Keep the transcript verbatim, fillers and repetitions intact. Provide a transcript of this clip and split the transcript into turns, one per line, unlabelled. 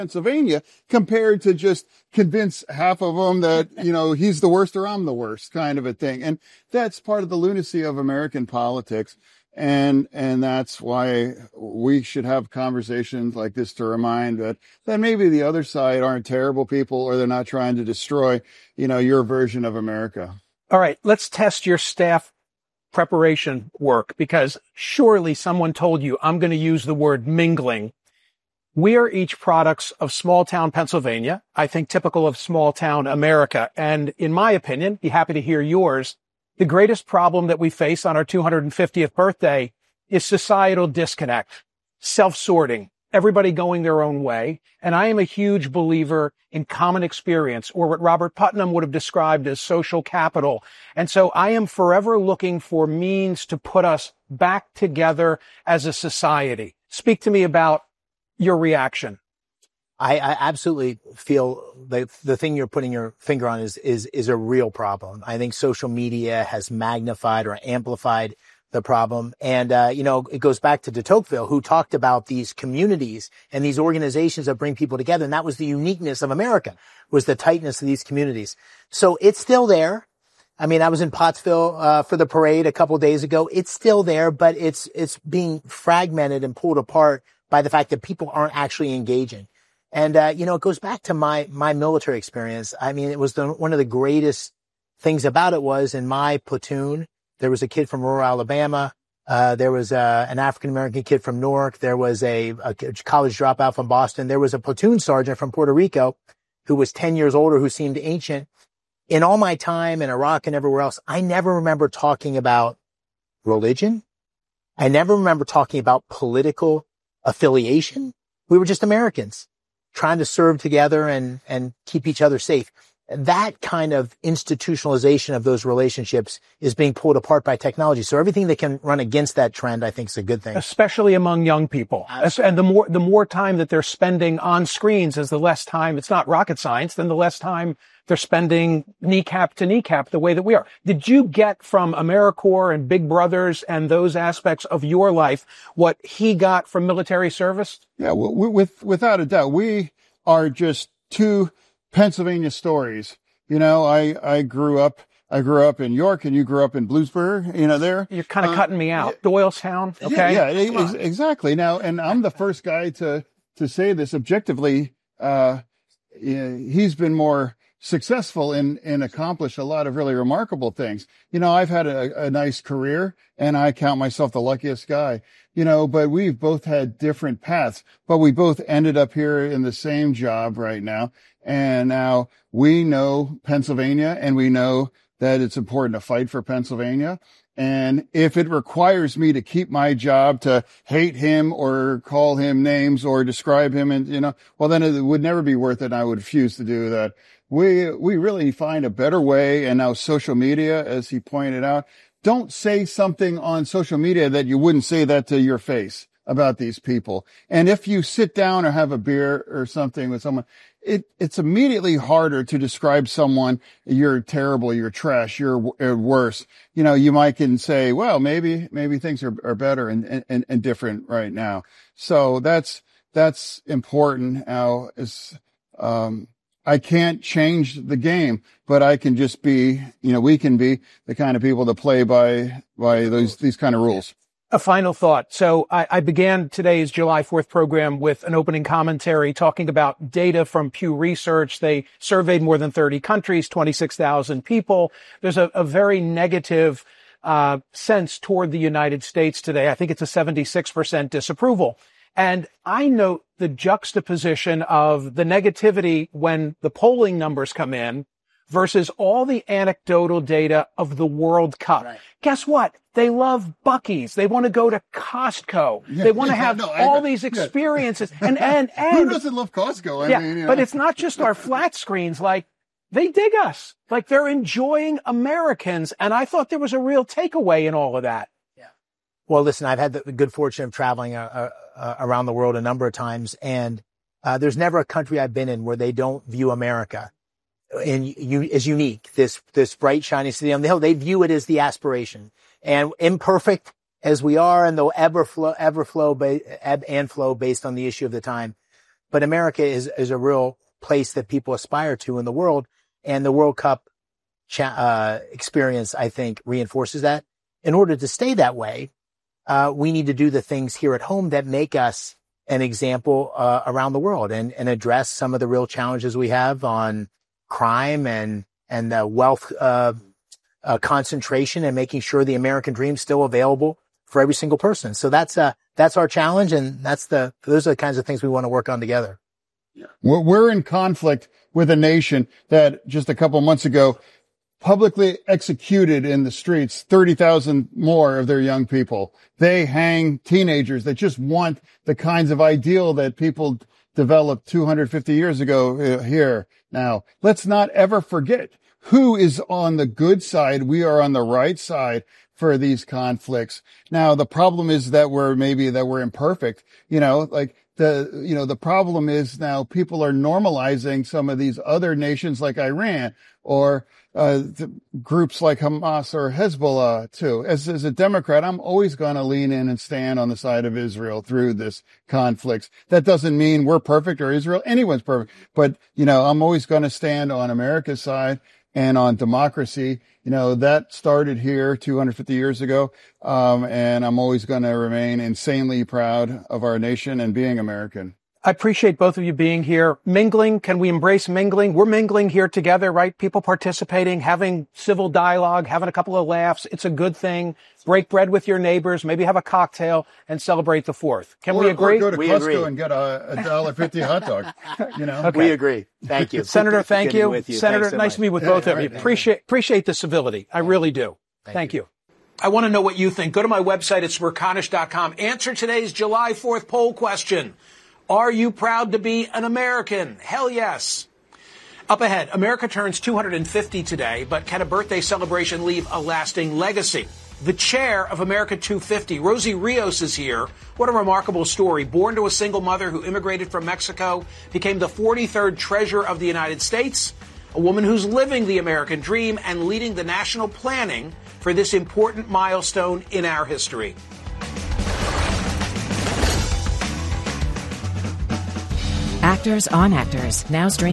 Pennsylvania compared to just convince half of them that, you know, he's the worst or I'm the worst kind of a thing. And that's part of the lunacy of American politics. And, and that's why we should have conversations like this to remind that, that maybe the other side aren't terrible people or they're not trying to destroy, you know, your version of America.
All right. Let's test your staff preparation work, because surely someone told you I'm going to use the word mingling. We are each products of small town Pennsylvania, I think typical of small town America. And in my opinion, be happy to hear yours, the greatest problem that we face on our two hundred fiftieth birthday is societal disconnect, self-sorting, everybody going their own way. And I am a huge believer in common experience, or what Robert Putnam would have described as social capital. And so I am forever looking for means to put us back together as a society. Speak to me about your reaction.
I, I absolutely feel that the thing you're putting your finger on is, is, is a real problem. I think social media has magnified or amplified the problem. And, uh, you know, it goes back to de Tocqueville, who talked about these communities and these organizations that bring people together. And that was the uniqueness of America, was the tightness of these communities. So it's still there. I mean, I was in Pottsville, uh, for the parade a couple of days ago. It's still there, but it's, it's being fragmented and pulled apart by the fact that people aren't actually engaging. And, uh, you know, it goes back to my, my military experience. I mean, it was the, one of the greatest things about it was in my platoon, there was a kid from rural Alabama. Uh, there was, uh, an African-American kid from Newark. There was a, a college dropout from Boston. There was a platoon sergeant from Puerto Rico who was ten years older, who seemed ancient. In all my time in Iraq and everywhere else, I never remember talking about religion. I never remember talking about political affiliation. We were just Americans trying to serve together and, and keep each other safe. That kind of institutionalization of those relationships is being pulled apart by technology. So everything that can run against that trend, I think, is a good thing.
Especially among young people. Absolutely. And the more, the more time that they're spending on screens is the less time, it's not rocket science, then the less time they're spending kneecap to kneecap the way that we are. Did you get from AmeriCorps and Big Brothers and those aspects of your life what he got from military service?
Yeah, with, without a doubt. We are just two Pennsylvania stories. You know, I, I grew up, I grew up in York and you grew up in Bluesburg, you know, there.
You're kind of uh, cutting me out.
Yeah,
Doylestown. Okay.
Yeah, yeah ex- exactly. Now, and I'm the first guy to, to say this objectively. Uh, he's been more successful and, and accomplish a lot of really remarkable things. You know, I've had a, a nice career and I count myself the luckiest guy, you know, but we've both had different paths, but we both ended up here in the same job right now. And now we know Pennsylvania and we know that it's important to fight for Pennsylvania. And if it requires me to keep my job, to hate him or call him names or describe him and, you know, well, then it would never be worth it. And I would refuse to do that. We, we really find a better way. And now social media, as he pointed out, don't say something on social media that you wouldn't say that to your face about these people. And if you sit down or have a beer or something with someone, it, it's immediately harder to describe someone, you're terrible, you're trash, you're, you're worse. You know, you might can say, well, maybe, maybe things are, are better and, and, and different right now. So that's, that's important. Now is, um, I can't change the game, but I can just be, you know, we can be the kind of people that play by, by those, these kind of rules.
A final thought. So I, I began today's July fourth program with an opening commentary talking about data from Pew Research. They surveyed more than thirty countries, twenty-six thousand people. There's a, a very negative uh sense toward the United States today. I think it's a seventy-six percent disapproval. And I note the juxtaposition of the negativity when the polling numbers come in versus all the anecdotal data of the World Cup. Right. Guess what? They love Buc-ee's. They want to go to Costco. Yeah, they want to have no, all I, these experiences. Yeah. And, and, and.
Who doesn't love Costco? I
yeah,
mean, you know.
But it's not just our flat screens. Like, they dig us. Like, they're enjoying Americans. And I thought there was a real takeaway in all of that.
Yeah. Well, listen, I've had the good fortune of traveling uh, uh, around the world a number of times. And, uh, there's never a country I've been in where they don't view America and you is unique. This, this bright, shiny city on the hill, they view it as the aspiration. And imperfect as we are, and they'll ever flow, ever flow, ba- ebb and flow based on the issue of the time. but America is, is a real place that people aspire to in the world. And the World Cup cha- uh, experience, I think, reinforces that. In order to stay that way, uh, we need to do the things here at home that make us an example uh, around the world and, and address some of the real challenges we have on crime and, and uh, wealth uh, uh, concentration, and making sure the American dream is still available for every single person. So that's uh, that's our challenge, and that's the those are the kinds of things we want to work on together.
We're in conflict with a nation that just a couple months ago publicly executed in the streets thirty thousand more of their young people. They hang teenagers that just want the kinds of ideal that people developed two hundred fifty years ago here. Now, let's not ever forget who is on the good side. We are on the right side for these conflicts. Now, the problem is that we're maybe that we're imperfect, you know, like the, you know, the problem is now people are normalizing some of these other nations like Iran or uh, groups like Hamas or Hezbollah too. As, as a Democrat, I'm always going to lean in and stand on the side of Israel through this conflicts. That doesn't mean we're perfect or Israel, anyone's perfect, but, you know, I'm always going to stand on America's side and on democracy. You know, that started here two hundred fifty years ago. Um, and I'm always going to remain insanely proud of our nation and being American.
I appreciate both of you being here. Mingling, can we embrace mingling? We're mingling here together, right? People participating, having civil dialogue, having a couple of laughs. It's a good thing. Break bread with your neighbors, maybe have a cocktail and celebrate the fourth. Can
or,
we agree?
Or go to
we
Costco
agree.
and get a, a one dollar fifty hot dog. You know?
Okay.
We agree. Thank you.
Senator, thank you.
With you.
Senator,
so
nice
much.
to be with
Yeah,
both of
right.
you. Appreciate, appreciate the civility. I really do.
Thank
Thank
you.
you. I want to know what you think. Go to my website at smerconish dot com. Answer today's July fourth poll question. Are you proud to be an American? Hell yes. Up ahead, America turns two hundred fifty today, but can a birthday celebration leave a lasting legacy? The chair of America two fifty, Rosie Rios, is here. What a remarkable story. Born to a single mother who immigrated from Mexico, became the forty-third treasurer of the United States, a woman who's living the American dream and leading the national planning for this important milestone in our history.
Actors on Actors, now streaming.